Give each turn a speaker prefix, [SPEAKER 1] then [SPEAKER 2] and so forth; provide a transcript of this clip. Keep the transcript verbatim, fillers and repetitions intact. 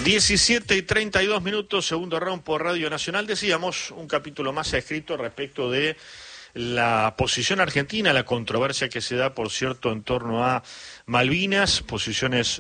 [SPEAKER 1] diecisiete y treinta y dos minutos, segundo round por Radio Nacional. Decíamos, un capítulo más escrito respecto de la posición argentina, la controversia que se da, por cierto, en torno a Malvinas, posiciones